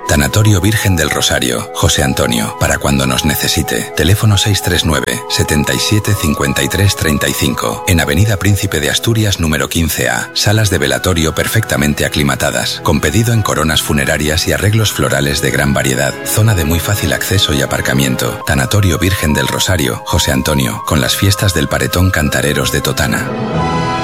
Tanatorio Virgen del Rosario, José Antonio, para cuando nos necesite. Teléfono 639 77 53 35. En Avenida Príncipe de Asturias, número 15A. Salas de velatorio perfectamente aclimatadas, con pedido en coronas funerarias y arreglos florales de gran variedad. Zona de muy fácil acceso y aparcamiento. Tanatorio Virgen del Rosario, José Antonio, con las fiestas del Paretón Cantareros de Totana.